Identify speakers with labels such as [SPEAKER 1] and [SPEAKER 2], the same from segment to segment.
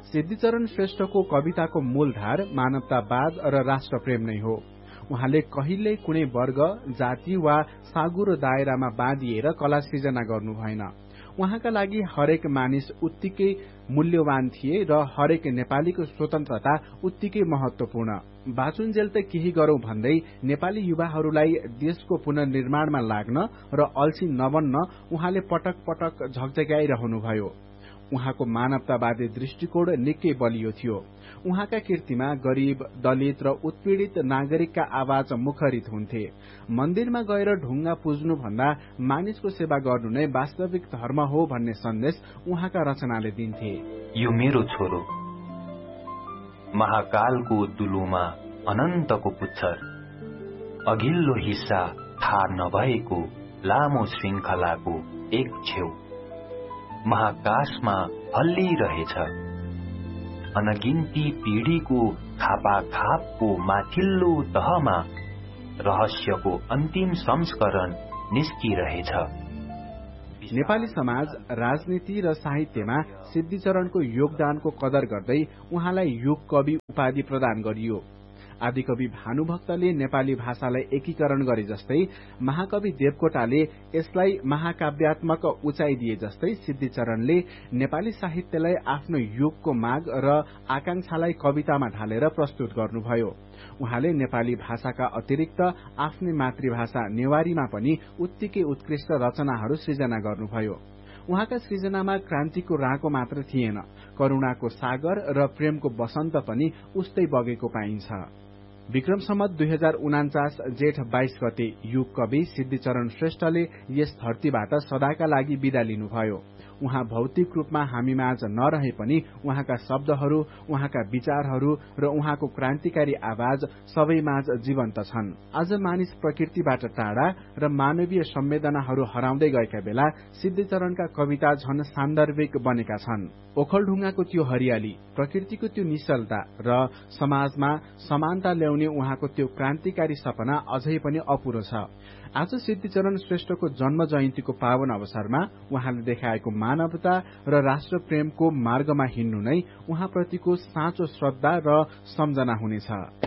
[SPEAKER 1] सिद्धिचरण श्रेष्ठको कविताको मूलधार मानवतावाद र राष्ट्रप्रेम नै हो। उहाँले कहिल्यै कुनै वर्ग, जाति वा साँगुरो दायरामा बाँधिएर कला सृजना गर्नु भएन। उहाँका लागि हरेक मानिस उत्तिकै मूल्यवान थिए र हरेक नेपालीको स्वतन्त्रता उत्तिकै महत्वपूर्ण। बाँचुन्जेल त केही गरौं भन्दै नेपाली युवाहरूलाई देशको पुनर्निर्माणमा लाग्न र अल्छी नबन्न उहाँले पटक पटक झकझक्याइरहनुभयो। उहाँको मानवतावादी दृष्टिकोण निकै बलियो थियो। उहाँका कृतिमा गरीब, दलित र उत्पीड़ित नागरिकका आवाज मुखरित हुन्थे। मन्दिरमा गएर ढुङ्गा पुज्नु भन्दा मानिसको सेवा गर्नु नै वास्तविक धर्म हो भन्ने सन्देश उहाँका रचनाले दिन्थे।
[SPEAKER 2] यो मेरो छोरो, महाकालको दुलोमा अनन्तको पुच्छर, अघिल्लो हिस्सा थाहा नभएको लामो श्रृङ्खलाको एक छेउ महाकाशमा हल्लिरहेछ। अनगिन्ती पीढ़ीको खापाखापको माथिल्लो तहमा रहस्यको अन्तिम संस्करण निस्किरहेछ।
[SPEAKER 1] नेपाली समाज, राजनीति र साहित्यमा सिद्धिचरणको योगदानको कदर गर्दै उहाँलाई युग कवि उपाधि प्रदान गरियो। आदिकवि भानुभक्तले नेपाली भाषालाई एकीकरण गरे जस्तै महाकवि देवकोटाले यसलाई महाकाव्यात्मक उचाइ दिए जस्तै सिद्धिचरणले नेपाली साहित्यलाई आफ्नो युगको माग र आकांक्षालाई कवितामा ढालेर प्रस्तुत गर्नुभयो। उहाँले नेपाली भाषाका अतिरिक्त आफ्नै मातृभाषा नेवारीमा पनि उत्तिकै उत्कृष्ट रचनाहरू सृजना गर्नुभयो। उहाँका सृजनामा क्रान्तिको राँको मात्र थिएन, करूणाको सागर र प्रेमको वसन्त पनि उस्तै बगेको पाइन्छ। विक्रम सम्वत 2049 जेठ 22 गते युग कवि सिद्धिचरण श्रेष्ठले यस धरतीबाट सदाका लागि विदा लिनुभयो। उहाँ भौतिक रूपमा हामीमाझ नरहे पनि उहाँका शब्दहरू, उहाँका विचारहरू र उहाँको क्रान्तिकारी आवाज सबैमाझ जीवन्त छन्। आज मानिस प्रकृतिबाट टाढा र मानवीय संवेदनाहरू हराउँदै गएका बेला सिद्धिचरणका कविता झन सान्दर्भिक बनेका छन्। ओखलढुङ्गाको त्यो हरियाली, प्रकृतिको त्यो निश्चलता र समाजमा समानता ल्याउने उहाँको त्यो क्रान्तिकारी सपना अझै पनि अपुरो छ। आज सिद्धिचरण श्रेष्ठको जन्म जयन्तीको पावन अवसरमा उहाँले देखाएको मानवता र राष्ट्रप्रेमको मार्गमा हिँड्नु नै उहाँप्रतिको साँचो श्रद्धा र सम्झना हुनेछ।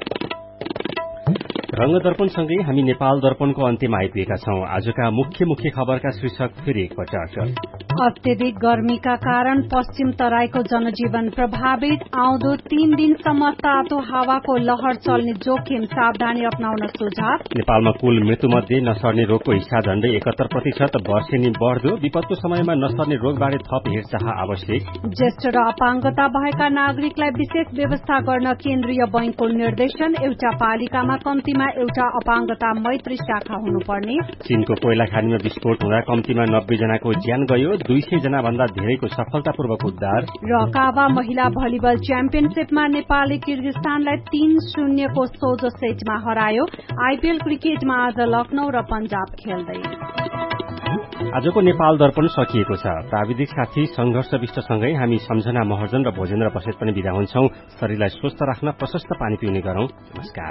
[SPEAKER 3] रंगदर्पणसँगै हामी नेपाल दर्पणको अन्त्यमा आइपुगेका छौं। आजका मुख्य खबरका शीर्षक फेरि एकपटक।
[SPEAKER 4] अत्यधिक गर्मीका कारण पश्चिम तराईको जनजीवन प्रभावित। आउँदो 3 दिनसम्म तातो हावाको लहर चल्ने जोखिम, सावधानी अपनाउन सुझाव।
[SPEAKER 3] नेपालमा कुल मृत्युमध्ये नसर्ने रोगको हिस्सा झण्डै 71%, वर्षेनी बढ्दो। विपदको समयमा नसर्ने रोगबारे थप हेरचाह आवश्यक।
[SPEAKER 4] ज्येष्ठ र अपाङ्गता भएका नागरिकलाई विशेष व्यवस्था गर्न केन्द्रीय बैंकको निर्देशन। एउटा पालिकामा कम्तीमा एउटा अपाङ्गता मैत्री शाखा हुनुपर्ने।
[SPEAKER 3] चीनको कोइला खानीमा विस्फोट हुँदा कम्तीमा 90 जनाको ज्यान गयो। 200 जना भन्दा धेरैको सफलतापूर्वक उद्धार।
[SPEAKER 4] र काबा महिला भलिबल च्याम्पियनशीपमा नेपालले किर्गिस्तानलाई 3-0 को सोझो सेटमा हरायो। आईपीएल क्रिकेटमा आज लखनऊ र पंजाब खेल्दै।
[SPEAKER 3] आजको नेपाल दर्पण सकिएको छ। प्राविधिक साथी संघर्ष विष्टसँगै हामी सम्झना महर्जन र भोजेन्द्र बसेत पनि बिदा हुन्छौं। शरीरलाई स्वस्थ राख्न प्रशस्त पानी पिउने गरौं। नमस्कार।